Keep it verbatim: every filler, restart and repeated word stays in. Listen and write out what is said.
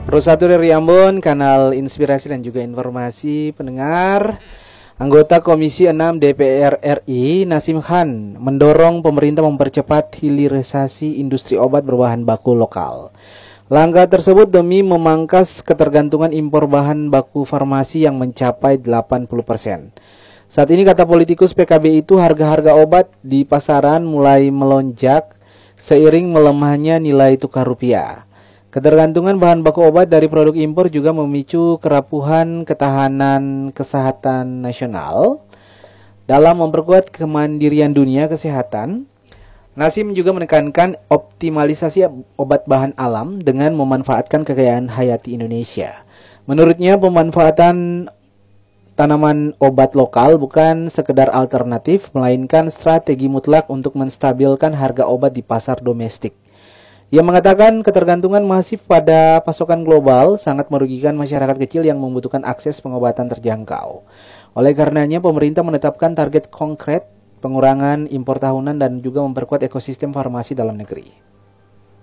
Rosatu dari Ambon, kanal inspirasi dan juga informasi pendengar. Anggota Komisi enam D P R R I, Nasim Khan, mendorong pemerintah mempercepat hilirisasi industri obat berbahan baku lokal. Langkah tersebut demi memangkas ketergantungan impor bahan baku farmasi yang mencapai delapan puluh persen. Saat ini, kata politikus P K B itu, harga-harga obat di pasaran mulai melonjak seiring melemahnya nilai tukar rupiah. Ketergantungan bahan baku obat dari produk impor juga memicu kerapuhan ketahanan kesehatan nasional. Dalam memperkuat kemandirian dunia kesehatan, Nasim juga menekankan optimalisasi obat bahan alam dengan memanfaatkan kekayaan hayati Indonesia. Menurutnya, pemanfaatan tanaman obat lokal bukan sekedar alternatif, melainkan strategi mutlak untuk menstabilkan harga obat di pasar domestik. Ia mengatakan ketergantungan masif pada pasokan global sangat merugikan masyarakat kecil yang membutuhkan akses pengobatan terjangkau. Oleh karenanya, pemerintah menetapkan target konkret pengurangan impor tahunan dan juga memperkuat ekosistem farmasi dalam negeri.